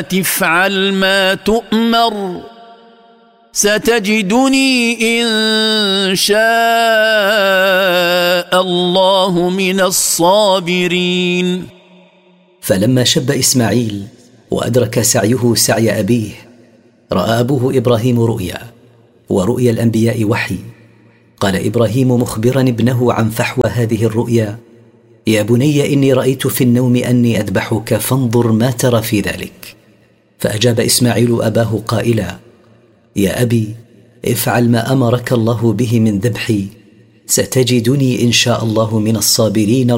افعل ما تؤمر ستجدني إن شاء الله من الصابرين. فلما شب إسماعيل وأدرك سعيه سعي أبيه، رأى أبوه إبراهيم رؤيا، ورؤيا الأنبياء وحي. قال إبراهيم مخبرا ابنه عن فحوى هذه الرؤيا: يا بني إني رأيت في النوم أني أذبحك فانظر ما ترى في ذلك. فأجاب إسماعيل أباه قائلا: يا أبي افعل ما أمرك الله به من ذبحي، ستجدني إن شاء الله من الصابرين